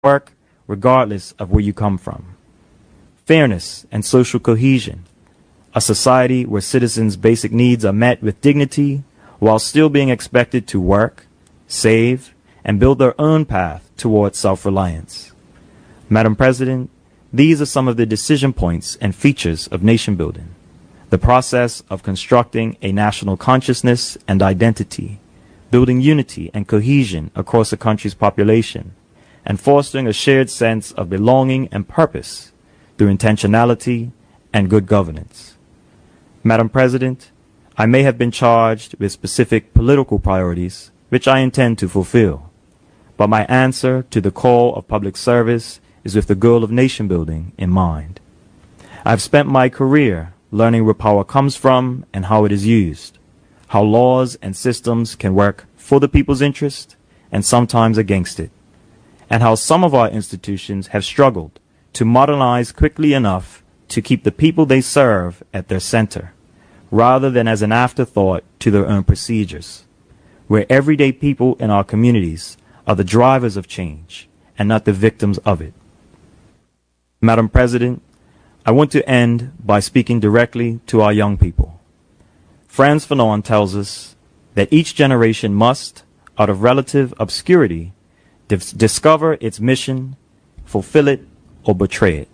work regardless of where you come from. Fairness and social cohesion, a society where citizens' basic needs are met with dignity while still being expected to work, save, and build their own path towards self-reliance. Madam President, these are some of the decision points and features of nation building, the process of constructing a national consciousness and identity, building unity and cohesion across a country's population, and fostering a shared sense of belonging and purpose through intentionality and good governance. Madam President, I may have been charged with specific political priorities, which I intend to fulfill, but my answer to the call of public service is with the goal of nation building in mind. I've spent my career learning where power comes from and how it is used, how laws and systems can work for the people's interest and sometimes against it, and how some of our institutions have struggled to modernize quickly enough to keep the people they serve at their center, rather than as an afterthought to their own procedures, where everyday people in our communities are the drivers of change and not the victims of it. Madam President, I want to end by speaking directly to our young people. Frantz Fanon tells us that each generation must, out of relative obscurity, discover its mission, fulfill it, or betray it.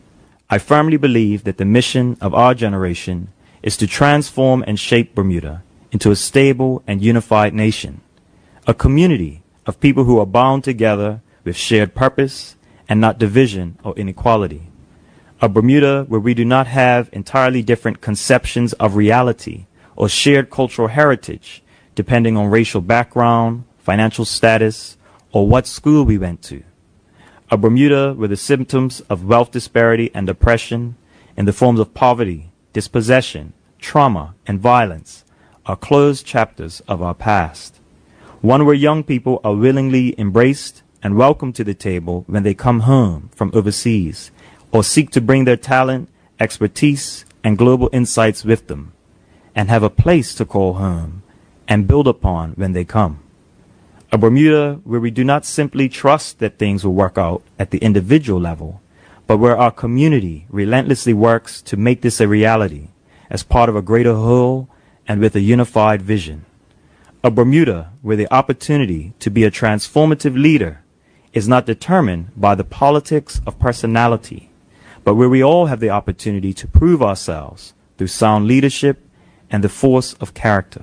I firmly believe that the mission of our generation is to transform and shape Bermuda into a stable and unified nation, a community of people who are bound together with shared purpose and not division or inequality, a Bermuda where we do not have entirely different conceptions of reality or shared cultural heritage depending on racial background, financial status, or what school we went to, a Bermuda where the symptoms of wealth disparity and depression in the forms of poverty, dispossession, trauma, and violence are closed chapters of our past, one where young people are willingly embraced and welcomed to the table when they come home from overseas or seek to bring their talent, expertise, and global insights with them, and have a place to call home and build upon when they come. A Bermuda where we do not simply trust that things will work out at the individual level, but where our community relentlessly works to make this a reality as part of a greater whole and with a unified vision. A Bermuda where the opportunity to be a transformative leader is not determined by the politics of personality, but where we all have the opportunity to prove ourselves through sound leadership and the force of character.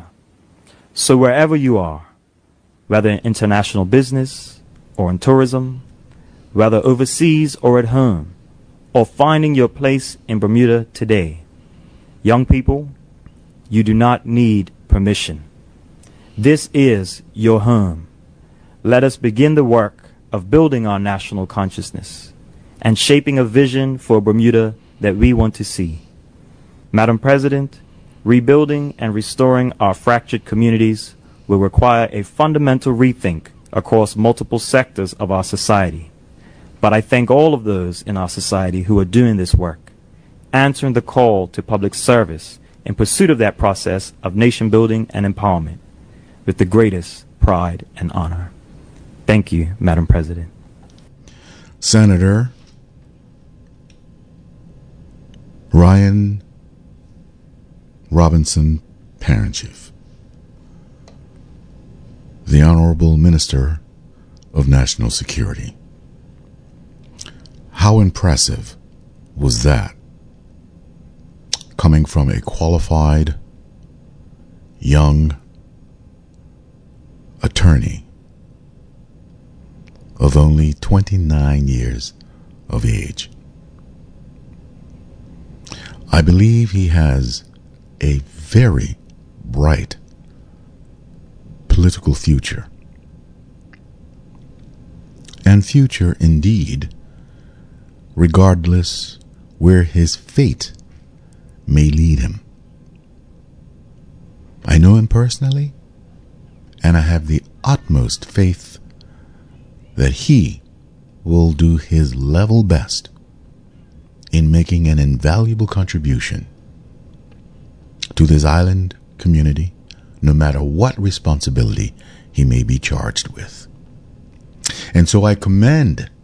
So wherever you are, whether in international business or in tourism, whether overseas or at home, or finding your place in Bermuda today, young people, you do not need permission. This is your home. Let us begin the work of building our national consciousness and shaping a vision for Bermuda that we want to see. Madam President, rebuilding and restoring our fractured communities will require a fundamental rethink across multiple sectors of our society. But I thank all of those in our society who are doing this work, answering the call to public service in pursuit of that process of nation building and empowerment with the greatest pride and honor. Thank you, Madam President. Senator Ryan Robinson Parenchief, the Honorable Minister of National Security. How impressive was that, coming from a qualified young attorney of only 29 years of age. I believe he has a very bright political future, and future indeed, regardless where his fate may lead him. I know him personally, and I have the utmost faith that he will do his level best in making an invaluable contribution to this island community, no matter what responsibility he may be charged with. And so I commend